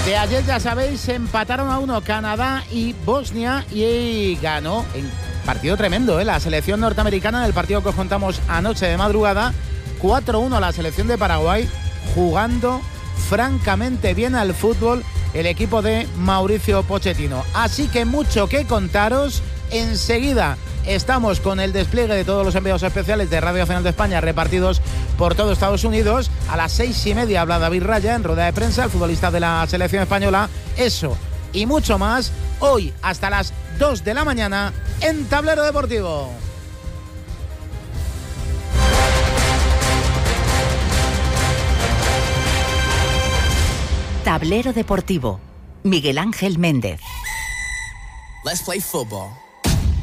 De ayer, ya sabéis, empataron a 1 Canadá y Bosnia y ganó en partido tremendo, la selección norteamericana del partido que os contamos anoche de madrugada. 4-1 la selección de Paraguay, jugando francamente bien al fútbol el equipo de Mauricio Pochettino. Así que mucho que contaros. Enseguida estamos con el despliegue de todos los enviados especiales de Radio Nacional de España repartidos por todo Estados Unidos. A las 6:30 habla David Raya en rueda de prensa, el futbolista de la selección española. Eso y mucho más hoy hasta las 2 de la mañana en Tablero Deportivo. Tablero Deportivo. Miguel Ángel Méndez. Let's play football.